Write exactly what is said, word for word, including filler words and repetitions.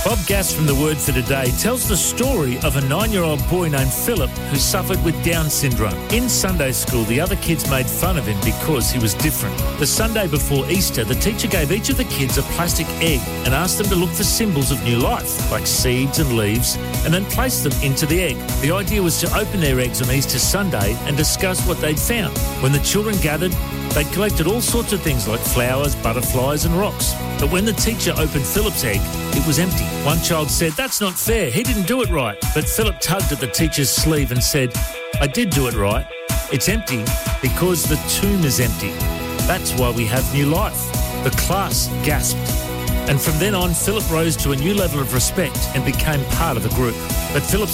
Bob Gass from The Word for Today tells the story of a nine-year-old boy named Philip who suffered with Down syndrome. In Sunday school, the other kids made fun of him because he was different. The Sunday before Easter, the teacher gave each of the kids a plastic egg and asked them to look for symbols of new life, like seeds and leaves, and then place them into the egg. The idea was to open their eggs on Easter Sunday and discuss what they'd found. When the children gathered, they'd collected all sorts of things like flowers, butterflies and rocks. But when the teacher opened Philip's egg, it was empty. One child said, "That's not fair, he didn't do it right." But Philip tugged at the teacher's sleeve and said, "I did do it right. It's empty because the tomb is empty. That's why we have new life." The class gasped. And from then on, Philip rose to a new level of respect and became part of the group. But Philip's